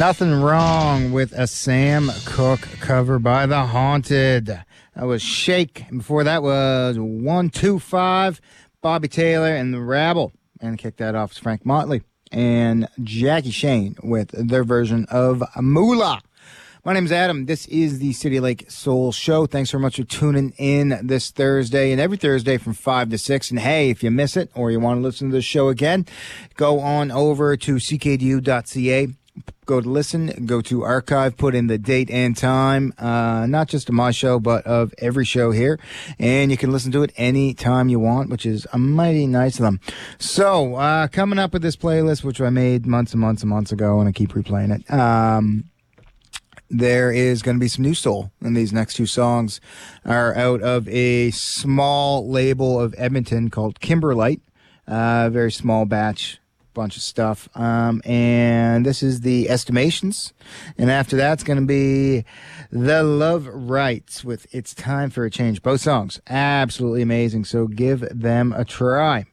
Nothing wrong with a Sam Cooke cover by The Haunted. That was Shake. And before that was 125, Bobby Taylor and the Rabble. And kicked that off was Frank Motley and Jackie Shane with their version of Moolah. My name's Adam. This is the City Lake Soul Show. Thanks so much for tuning in this Thursday and every Thursday from 5 to 6. And hey, if you miss it or you want to listen to the show again, go on over to ckdu.ca. Go to listen, go to archive, put in the date and time, not just of my show, but of every show here. And you can listen to it any time you want, which is mighty nice of them. So, coming up with this playlist, which I made months and months and months ago, and I keep replaying it. There is going to be some new soul, and these next two songs are out of a small label of Edmonton called Kimberlite. Very small batch, bunch of stuff. And this is the Estimations. And after that's going to be The Love Rights with It's Time for a Change. Both songs, absolutely amazing, so give them a try.